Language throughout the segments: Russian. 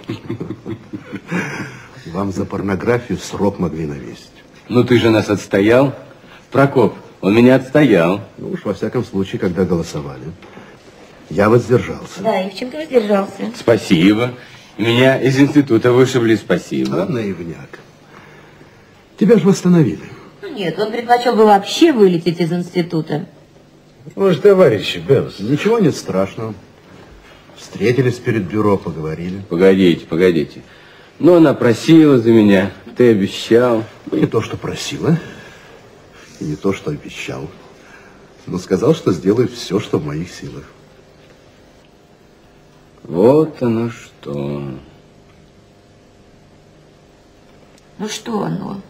Вам за порнографию срок могли навесить. Ну, ты же нас отстоял. Прокоп, он меня отстоял. Ну уж, во всяком случае, когда голосовали. Я воздержался. Да, Ивченко воздержался. Спасибо. Меня из института вышибли, спасибо. А, наивняк. Тебя же восстановили. Ну, нет, он предпочел бы вообще вылететь из института. Может, товарищи, Бенс. Ничего нет страшного. Встретились перед бюро, поговорили. Погодите. Но она просила за меня, ты обещал. Не то, что просила, и не то, что обещал. Но сказал, что сделает все, что в моих силах. Вот оно что. Ну что оно?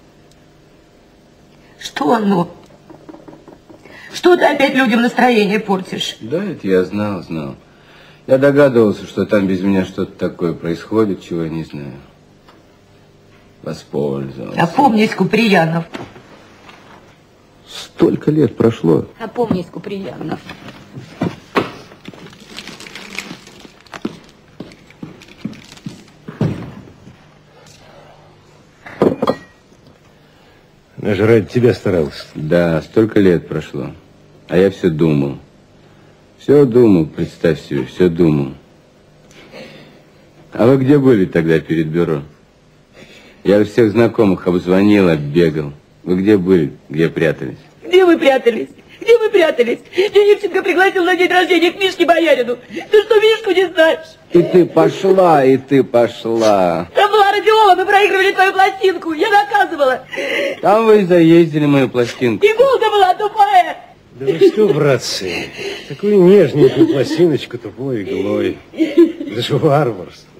Что оно? Что ты опять людям настроение портишь? Да, это я знал. Я догадывался, что там без меня что-то такое происходит, чего я не знаю. Воспользовался. Опомнись, Куприянов. Столько лет прошло. Опомнись, Куприянов. Она же ради тебя старалась. Да, столько лет прошло. А я все думал. Представь себе, все думал. А вы где были тогда перед бюро? Я всех знакомых обзвонил, оббегал. Вы где были? Где прятались? Где вы прятались? Где вы прятались? Меня Ивченко пригласил на день рождения к Мишке Боярину. Ты что, Мишку не знаешь? И ты пошла. Там была радиола, мы проигрывали твою пластинку. Я наказывала. Там вы и заездили мою пластинку. Иголка была тупая. Да вы что, братцы, такую нежненькую пластиночку тупой иглой. Это же варварство.